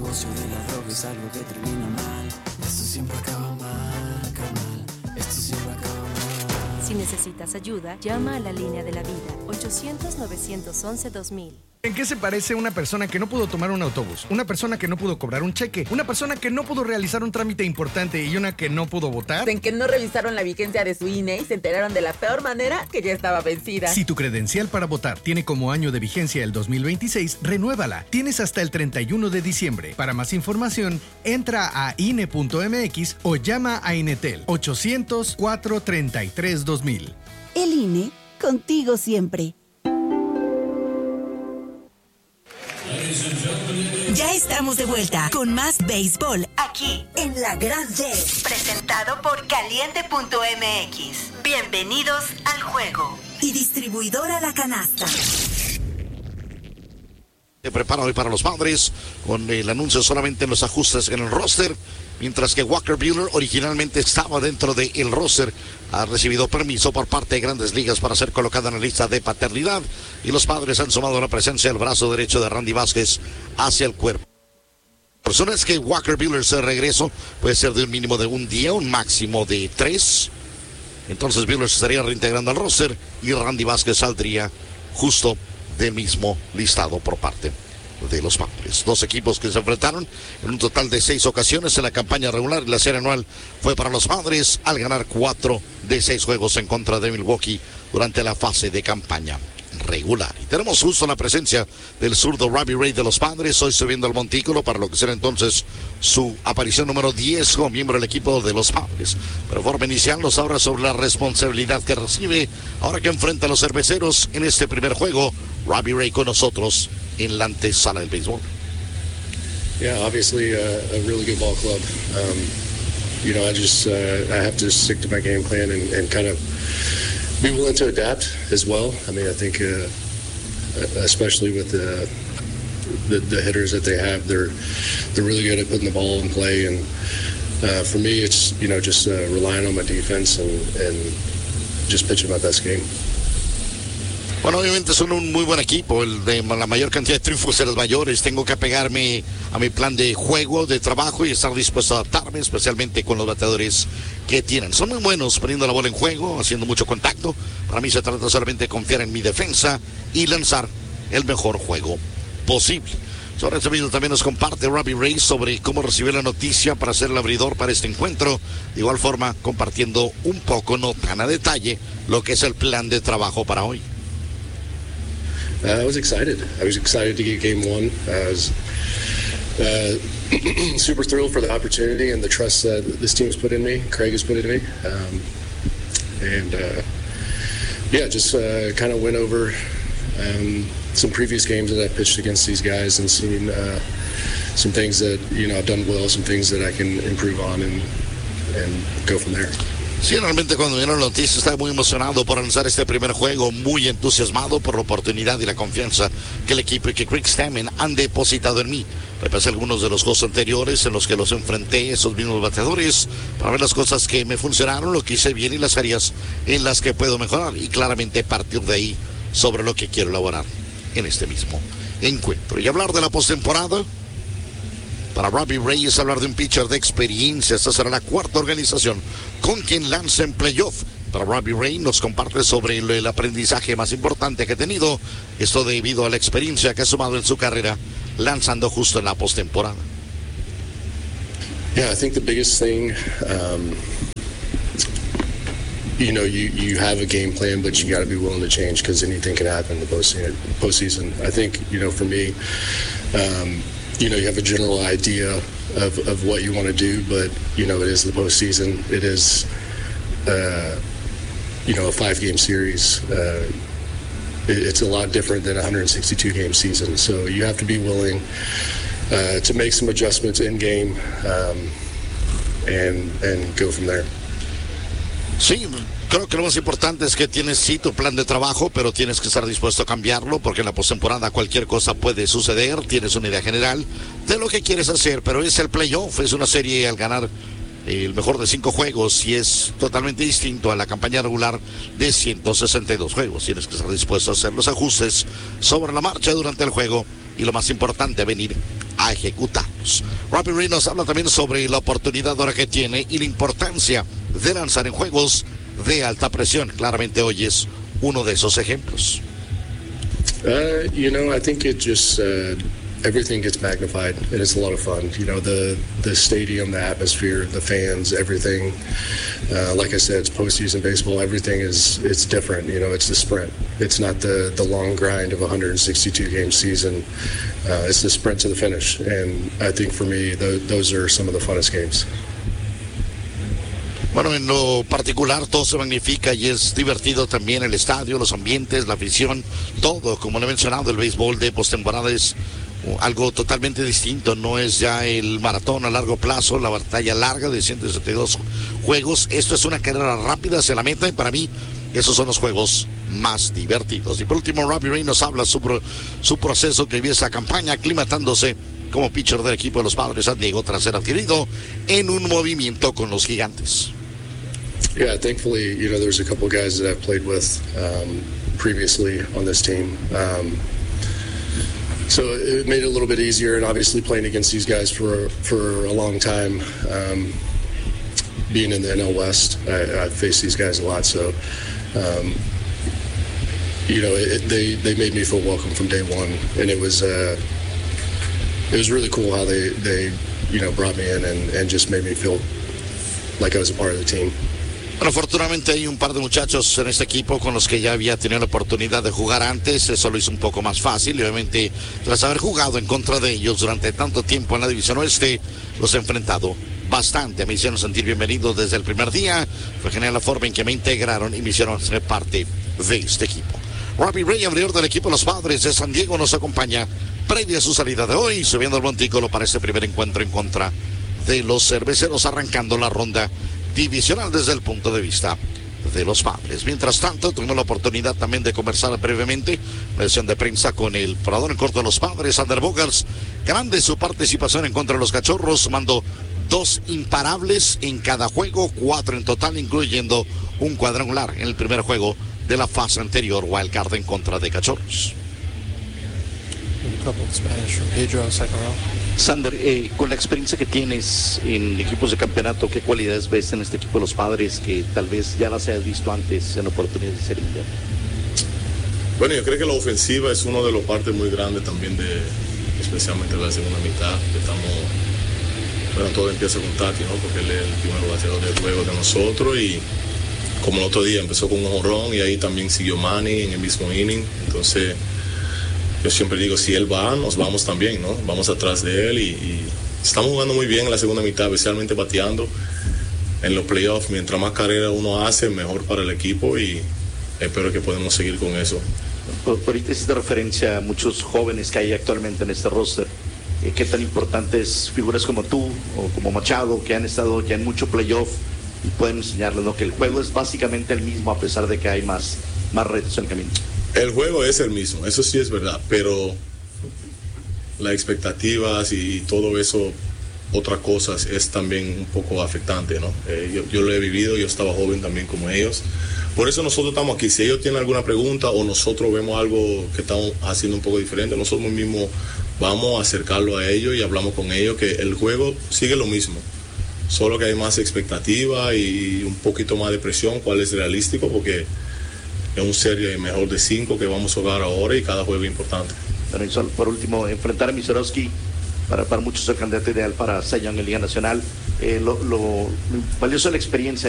negocio de la droga es algo que termina mal. Esto siempre acaba mal, carnal. Esto siempre acaba mal. Si necesitas ayuda, llama a la línea de la vida, 800-911-2000. ¿En qué se parece una persona que no pudo tomar un autobús? Una persona que no pudo cobrar un cheque, una persona que no pudo realizar un trámite importante y una que no pudo votar. En que no revisaron la vigencia de su INE y se enteraron de la peor manera que ya estaba vencida. Si tu credencial para votar tiene como año de vigencia el 2026, renuévala. Tienes hasta el 31 de diciembre. Para más información, entra a INE.mx o llama a Inetel 800-433-2000. El INE, contigo siempre. Ya estamos de vuelta con más béisbol aquí en La Gran D, presentado por Caliente.mx. Bienvenidos al juego. Y distribuidora La Canasta. Se prepara hoy para los Padres con el anuncio solamente en los ajustes en el roster, mientras que Walker Buehler originalmente estaba dentro del roster. Ha recibido permiso por parte de Grandes Ligas para ser colocada en la lista de paternidad y los Padres han sumado la presencia del brazo derecho de Randy Vázquez hacia el cuerpo. Personas que Walker Buehler se regreso puede ser de un mínimo de un día, un máximo de 3. Entonces Buehler se estaría reintegrando al roster y Randy Vázquez saldría justo del mismo listado por parte de los Padres. Dos equipos que se enfrentaron en un total de 6 ocasiones en la campaña regular y la serie anual fue para los Padres al ganar 4 de 6 juegos en contra de Milwaukee durante la fase de campaña regular. Y tenemos justo la presencia del zurdo Robbie Ray de los Padres, hoy subiendo al montículo para lo que será entonces su aparición número 10 como miembro del equipo de los Padres. Pero forma inicial nos habla sobre la responsabilidad que recibe ahora que enfrenta a los cerveceros en este primer juego. Robbie Ray con nosotros en la antesala del béisbol. Yeah, obviously a really good ball club. I have to stick to my game plan and kind of be willing to adapt as well. I mean, I think especially with the hitters that they have, they're really good at putting the ball in play. And for me, it's just relying on my defense and just pitching my best game. Bueno, obviamente son un muy buen equipo, el de la mayor cantidad de triunfos de los mayores. Tengo que apegarme a mi plan de juego, de trabajo y estar dispuesto a adaptarme, especialmente con los bateadores que tienen. Son muy buenos poniendo la bola en juego, haciendo mucho contacto. Para mí se trata solamente de confiar en mi defensa y lanzar el mejor juego posible. Sobre este video también nos comparte Robbie Ray sobre cómo recibió la noticia para ser el abridor para este encuentro. De igual forma, compartiendo un poco, no tan a detalle, lo que es el plan de trabajo para hoy. I was excited. I was excited to get game one. I was super thrilled for the opportunity and the trust that this team's put in me, Craig has put in me. Just kind of went over some previous games that I pitched against these guys and seen some things that, I've done well, some things that I can improve on and go from there. Sí, realmente cuando vieron la noticia estaba muy emocionado por lanzar este primer juego, muy entusiasmado por la oportunidad y la confianza que el equipo y que Craig Stammen han depositado en mí. Repasé algunos de los juegos anteriores en los que los enfrenté, esos mismos bateadores, para ver las cosas que me funcionaron, lo que hice bien y las áreas en las que puedo mejorar. Y claramente partir de ahí sobre lo que quiero elaborar en este mismo encuentro. Y hablar de la postemporada, para Robbie Ray es hablar de un pitcher de experiencia. Esta será la cuarta organización con quien lanza en playoff. Para Robbie Ray nos comparte sobre el aprendizaje más importante que ha tenido. Esto debido a la experiencia que ha sumado en su carrera lanzando justo en la postemporada. Yeah, I think the biggest thing, you have a game plan, but you got to be willing to change because anything can happen in the postseason. I think, for me, you have a general idea of what you want to do, but, it is the postseason. It is, a 5-game series. It's a lot different than a 162-game season. So you have to be willing to make some adjustments in game and go from there. Sí, creo que lo más importante es que tienes sí tu plan de trabajo, pero tienes que estar dispuesto a cambiarlo porque en la postemporada cualquier cosa puede suceder. Tienes una idea general de lo que quieres hacer, pero es el playoff, es una serie al ganar el mejor de 5 juegos y es totalmente distinto a la campaña regular de 162 juegos. Tienes que estar dispuesto a hacer los ajustes sobre la marcha durante el juego y lo más importante, venir a ejecutarlos. Robbie Ray nos habla también sobre la oportunidad ahora que tiene y la importancia de lanzar en juegos de alta presión. Claramente hoy es uno de esos ejemplos. I think it just everything gets magnified, and it's a lot of fun. The stadium, the atmosphere, the fans, everything. Like I said, it's postseason baseball. Everything it's different. It's the sprint. It's not the long grind of a 162-game season. It's the sprint to the finish, and I think for me, those are some of the funnest games. Bueno, en lo particular todo se magnifica y es divertido también el estadio, los ambientes, la afición, todo. Como le he mencionado, el béisbol de postemporada es algo totalmente distinto. No es ya el maratón a largo plazo, la batalla larga de 172 juegos. Esto es una carrera rápida hacia la meta y para mí esos son los juegos más divertidos. Y por último, Robbie Ray nos habla sobre su proceso que vive esa campaña aclimatándose como pitcher del equipo de los Padres San Diego tras ser adquirido en un movimiento con los Gigantes. Yeah, thankfully, there's a couple of guys that I've played with previously on this team. So it made it a little bit easier, and obviously playing against these guys for a long time, being in the NL West, I faced these guys a lot. So, they made me feel welcome from day one, and it was really cool how they brought me in and just made me feel like I was a part of the team. Bueno, afortunadamente hay un par de muchachos en este equipo con los que ya había tenido la oportunidad de jugar antes. Eso lo hizo un poco más fácil y obviamente tras haber jugado en contra de ellos durante tanto tiempo en la División Oeste, los he enfrentado bastante. Me hicieron sentir bienvenido desde el primer día. Fue genial la forma en que me integraron y me hicieron ser parte de este equipo. Robbie Ray, abridor del equipo de los Padres de San Diego, nos acompaña previa a su salida de hoy, subiendo el montículo para este primer encuentro en contra de los Cerveceros, arrancando la ronda divisional desde el punto de vista de los Padres. Mientras tanto, tuvimos la oportunidad también de conversar brevemente la sesión de prensa con el parador en corto de los Padres, Xander Bogaerts. Grande su participación en contra de los Cachorros, sumando 2 imparables en cada juego, 4 en total, incluyendo un cuadrangular en el primer juego de la fase anterior, Wild Card en contra de Cachorros. Xander, con la experiencia que tienes en equipos de campeonato, ¿qué cualidades ves en este equipo de los Padres que tal vez ya las hayas visto antes en oportunidades de ser líder? Bueno, yo creo que la ofensiva es uno de los partes muy grandes también, especialmente de la segunda mitad, que todo empieza con Tati, ¿no? Porque él es el primer bateador del juego de nosotros y como el otro día empezó con un jonrón y ahí también siguió Manny en el mismo inning. Entonces yo siempre digo, si él va, nos vamos también, ¿no? Vamos atrás de él y estamos jugando muy bien en la segunda mitad, especialmente bateando en los playoffs. Mientras más carrera uno hace, mejor para el equipo y espero que podamos seguir con eso. Ahorita hiciste referencia a muchos jóvenes que hay actualmente en este roster. ¿Qué tan importantes figuras como tú o como Machado, que han estado ya en mucho playoff y pueden enseñarles, ¿no? Que el juego es básicamente el mismo a pesar de que hay más retos en el camino? El juego es el mismo, eso sí es verdad, pero las expectativas y todo eso, otras cosas, es también un poco afectante, ¿no? Yo lo he vivido, yo estaba joven también como ellos. Por eso nosotros estamos aquí. Si ellos tienen alguna pregunta o nosotros vemos algo que estamos haciendo un poco diferente, nosotros mismos vamos a acercarlo a ellos y hablamos con ellos, que el juego sigue lo mismo, solo que hay más expectativa y un poquito más de presión, cuál es realístico, porque es un serie mejor de 5 que vamos a jugar ahora y cada juego es importante. Bueno, y solo por último, enfrentar a Misorowski, para muchos es el candidato ideal para Cy Young en Liga Nacional. Lo valioso de la experiencia